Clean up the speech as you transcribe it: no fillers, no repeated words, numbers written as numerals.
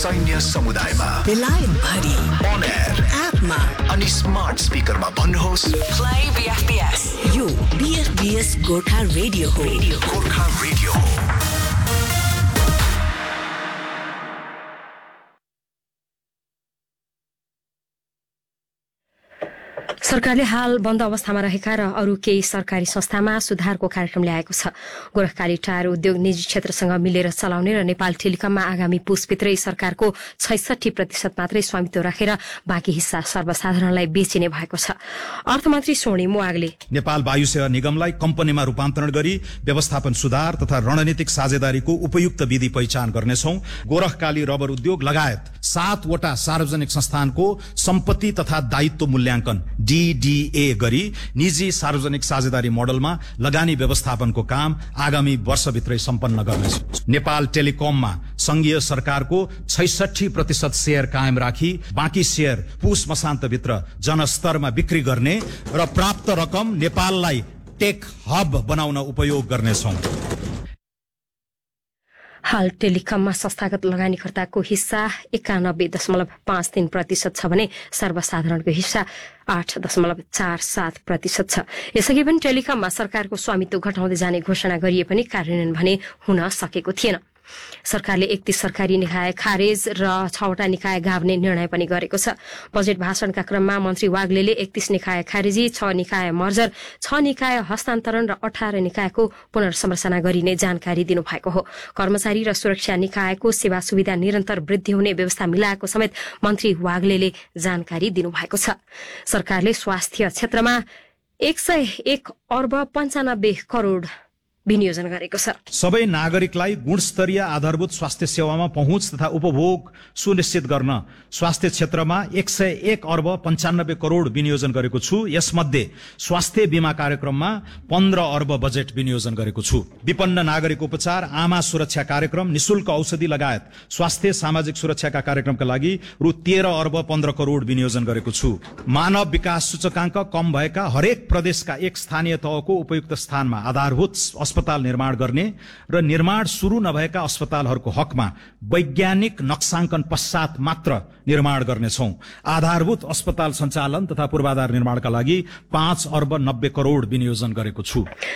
सैन्य समुदायमा, बेलायत भरि, on air, एपमा अनि स्मार्ट स्पिकरमा भन्नुहोस् Play BFBS. यो BFBS गोर्खा रेडियो हो. गोर्खा रेडियो हो। सरकारले हाल बन्द अवस्थामा रहेका र अरू केही सरकारी संस्थामा सुधारको कार्यक्रम ल्याएको छ। गोरखकाली टायर उद्योग निजी क्षेत्रसँग मिलेर चलाउने र नेपाल टेलिकममा आगामी पुसभित्रै सरकारको 66% मात्रै स्वामित्व राखेर बाँकी हिस्सा सर्वसाधारणलाई बेचिने भएको छ। अर्थमन्त्री स्वर्णिम मुवागले नेपाल वायु सेवा निगमलाई कम्पनीमा रूपान्तरण गरी व्यवस्थापन सुधार तथा रणनीतिक साझेदारीको उपयुक्त विधि पहिचान गर्नेछौं। गोरखकाली रबर उद्योग लगायत 7 वटा सार्वजनिक संस्थानको सम्पत्ति तथा दायित्व मूल्याङ्कन DDA गरी निजी सार्वजनिक साझेदारी मोडलमा लगानी व्यवस्थापनको काम आगामी वर्षभित्रै सम्पन्न गर्नेछ। नेपाल टेलिकममा संघीय सरकारको 66% शेयर कायम राखी बाँकी शेयर पुस मसान्तभित्र जनस्तरमा बिक्री गर्ने र प्राप्त रकम नेपाललाई टेक हब बनाउन उपयोग गर्नेछौं। हाल टेलिकममा संस्थागत लगानीकर्ताको हिस्सा 91.53% छ भने सर्वसाधारणको हिस्सा 8.47% छ। यसअघि पनि टेलिकममा सरकारको स्वामित्व घटाउँदै जाने घोषणा गरिए पनि कार्यान्वयन भने हुन सकेको थिएन। सरकारले 31 सरकारी निकाय खारेज र 6 वटा निकाय गाभ्ने निर्णय पनि गरेको छ। बजेट भाषणका क्रममा मन्त्री वाग्लेले 31 निकाय खारेजी, 6 निकाय मर्जर, 6 निकाय हस्तान्तरण र 18 निकायको पुनर्संरचना गरिने जानकारी दिनुभएको हो। कर्मचारी र सुरक्षा निकायको सेवा सुविधा निरन्तर वृद्धि हुने व्यवस्था मिलाएको समेत मन्त्री वाग्लेले जानकारी दिनुभएको छ। सरकारले स्वास्थ्य क्षेत्रमा 101 अर्ब 95 करोड़ विनियोजन गरेको छ। सबै नागरिकलाई गुणस्तरीय आधारभूत स्वास्थ्य सेवामा पहुँच तथा उपभोग सुनिश्चित गर्न स्वास्थ्य क्षेत्रमा 101 अर्ब 95 करोड़ विनियोजन गरेको छु। यसमध्ये स्वास्थ्य बीमा कार्यक्रममा 15 अर्ब बजेट विनियोजन गरेको छु। विपन्न नागरिक उपचार, आमा सुरक्षा कार्यक्रम, निशुल्क औषधि लगायत स्वास्थ्य सामाजिक सुरक्षाका कार्यक्रमका लागि रु 13 अर्ब 15 करोड़ विनियोजन गरेको छु। मानव विकास सूचकांक कम भएका हरेक प्रदेशका एक स्थानीय तहको उपयुक्त स्थानमा आधारभूत अस्पताल निर्माण गर्ने र निर्माण शुरू नभएका अस्पतालहरूको हकमा वैज्ञानिक नक्साङ्कन पश्चात मात्र निर्माण गर्नेछौं। आधारभूत अस्पताल सञ्चालन तथा पूर्वाधार निर्माणका लागि 5 अर्ब 90 करोड़ विनियोजन गरेको छु।